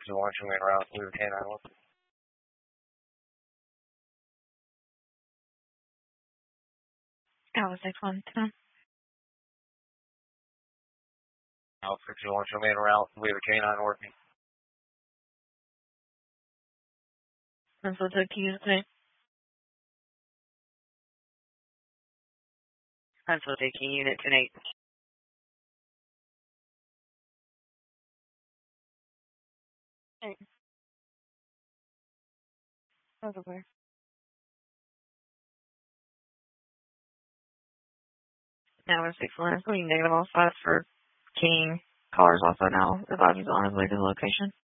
1 main route, leave a canine with Alpha 612. Alpha 1 main route, leave a canine working. Pencil took unit today. Pencil taking unit tonight. Hey. That's okay. Now we're 6 lines. We negative all sides for King. Caller's also now advising on his way to the location.